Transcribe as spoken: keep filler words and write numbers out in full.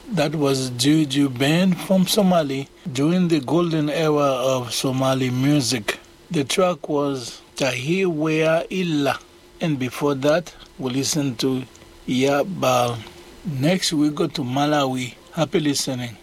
That was Juju Band from Somali during the golden era of Somali music. The track was Tahi Wea Illa, and before that, we listened to Ya Bal. Next, we go to Malawi. Happy listening.